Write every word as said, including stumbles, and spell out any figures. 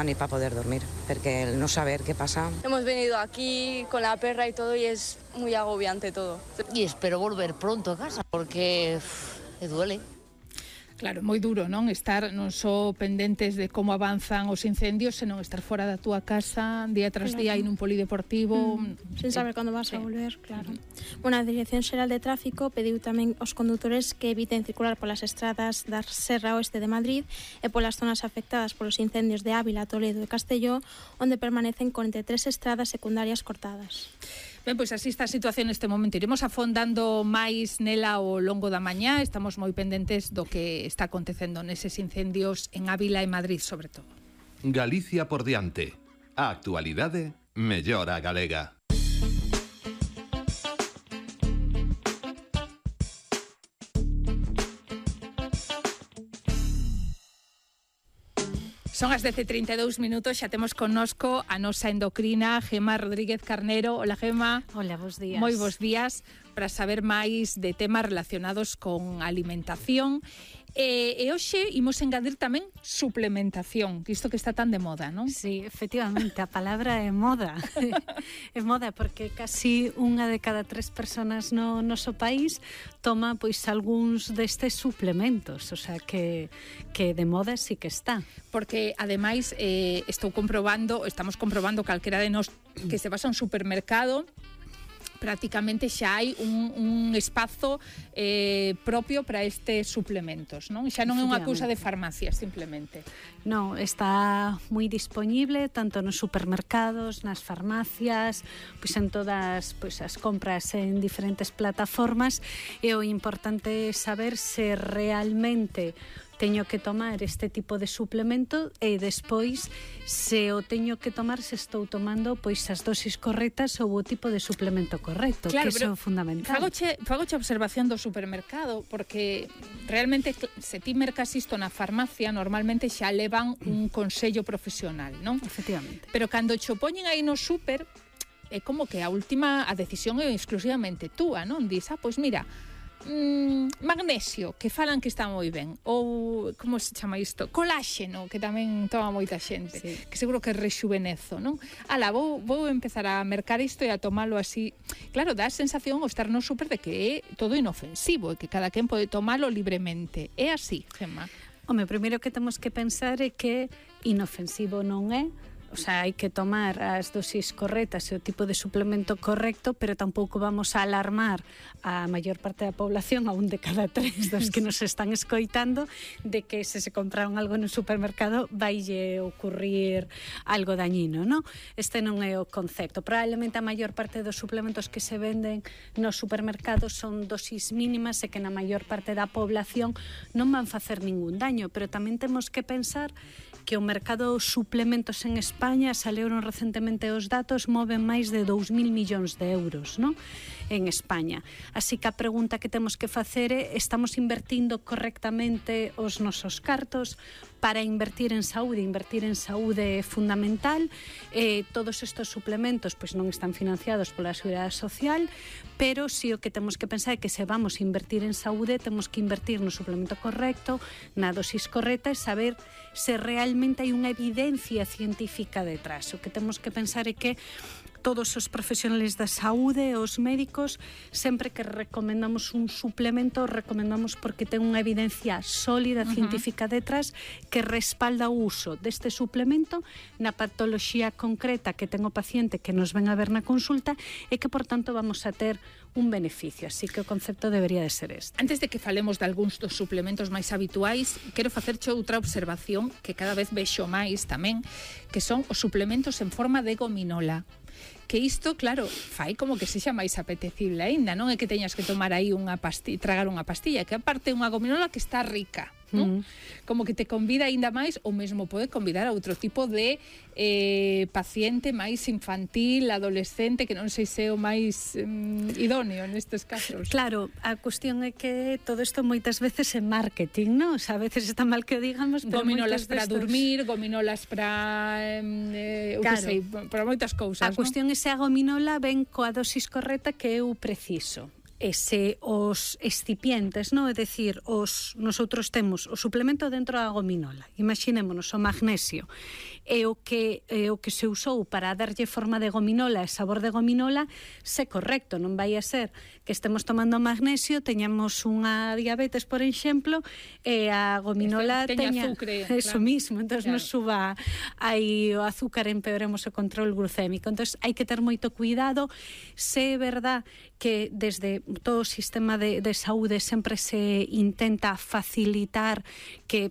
ni para poder dormir, porque el no saber qué pasa. Hemos venido aquí con la perra y todo y es muy agobiante todo. Y espero volver pronto a casa porque uff, me duele. Claro, moi duro, non? Estar non só pendentes de como avanzan os incendios, senón estar fora da túa casa día tras día claro. en un polideportivo. Mm, sin saber cando vas sí. a volver, claro. Bueno, a Dirección Xeral de Tráfico pediu tamén aos condutores que eviten circular polas estradas da Serra Oeste de Madrid e polas zonas afectadas polos incendios de Ávila, Toledo e Castelló, onde permanecen corenta e tres estradas secundarias cortadas. Ben, pois así está a situación neste momento. Iremos afondando máis nela ao longo da mañá. Estamos moi pendentes do que está acontecendo neses incendios en Ávila e Madrid, sobre todo. Galicia por diante. A actualidade mellor a galega. Son as dez e trinta e dous minutos, xa temos connosco a nosa endocrina Gemma Rodríguez Carnero. Hola, Gemma. Hola, bos días. Moi bos días, para saber máis de temas relacionados con alimentación. E, e hoxe imos engadir tamén suplementación, que isto que está tan de moda, non? Sí, efectivamente, a palabra é moda. É moda porque casi unha de cada tres personas no noso país toma pois algúns destes suplementos, o sea que, que de moda sí que está. Porque, ademais, eh, estou comprobando, estamos comprobando calquera de nós que se vas a un supermercado, prácticamente xa hai un, un espazo eh, propio para estes suplementos, non? Xa non é unha cousa de farmacia, simplemente. Non, está moi disponible tanto nos supermercados, nas farmacias, pois en todas pois as compras en diferentes plataformas, e o importante é saber se realmente teño que tomar este tipo de suplemento e despois se o teño que tomar se estou tomando pois as dosis correctas ou o tipo de suplemento correcto, claro, que iso é fundamental. Fagoche, fagoche observación do supermercado porque realmente se ti mercas isto na farmacia normalmente xa levan un consello profesional, non? Efectivamente. Pero cando cho poñen aí no super é como que a última a decisión é exclusivamente túa, non? Dis, ah, pois mira, Mm, magnesio, que falan que está moi ben, ou como se chama isto, coláxeno, que tamén toma moita xente, sí. Que seguro que rexuvenezo, non? Ala, vou, vou empezar a mercar isto e a tomalo así. Claro, dá a sensación ao estar no super de que é todo inofensivo e que cada quen pode tomalo libremente. É así, Gemma? Home, o primeiro que temos que pensar é que inofensivo non é. O sea, hai que tomar as dosis correctas e o tipo de suplemento correcto, pero tampouco vamos a alarmar a maior parte da población, a un de cada tres dos que nos están escoitando, de que se se compraron algo no supermercado vaille ocurrir algo dañino, non? Este non é o concepto. Probablemente a maior parte dos suplementos que se venden nos supermercados son dosis mínimas e que na maior parte da población non van facer ningún daño, pero tamén temos que pensar que o mercado de suplementos en España, saleuron recentemente os datos, moven máis de dous mil millóns de euros, non? En España. Así que a pregunta que temos que facer é: estamos invertindo correctamente os nosos cartos para invertir en saúde? Invertir en saúde é fundamental. Eh, todos estes suplementos pois non están financiados pola Seguridade Social, pero si o que temos que pensar é que se vamos a invertir en saúde, temos que invertir no suplemento correcto, na dosis correcta, e saber se realmente hai unha evidencia científica detrás. O que temos que pensar é que todos os profesionales da saúde, os médicos, sempre que recomendamos un suplemento, recomendamos porque ten unha evidencia sólida, uh-huh, científica detrás, que respalda o uso deste suplemento na patoloxía concreta que ten o paciente que nos ven a ver na consulta, e que, por tanto, vamos a ter un beneficio. Así que o concepto debería de ser este. Antes de que falemos de algúns dos suplementos máis habituais, quero facerche outra observación que cada vez vexo máis tamén, que son os suplementos en forma de gominola. Que isto, claro, fai como que sexa máis apetecible aínda, non é que teñas que tomar aí unha pastilla, tragar unha pastilla, que aparte unha gominola que está rica, non? Mm. Como que te convida aínda máis, ou mesmo pode convidar a outro tipo de eh, paciente máis infantil, adolescente, que non sei se é o máis eh, idóneo nestes casos. Claro, a cuestión é que todo isto moitas veces é marketing, non? O sea, a veces está mal que o digamos, pero gominolas para destos... dormir, gominolas para eh, claro, que sei, para moitas cousas, a cuestión non? é se a gominola ven coa dosis correcta que eu preciso. e se os excipientes, non? É dicir, os, nosotros temos o suplemento dentro da gominola, imaginémonos o magnesio, e o que, e o que se usou para darlle forma de gominola e sabor de gominola, se correcto, non vai a ser que estemos tomando magnesio, teñamos unha diabetes, por exemplo, e a gominola teña, teña azúcar, eso claro. mismo, entón Claro. nos suba aí o azúcar, empeoremos o control glucémico. Entón hai que ter moito cuidado. Se é verdad que desde todo o sistema de, de saúde sempre se intenta facilitar que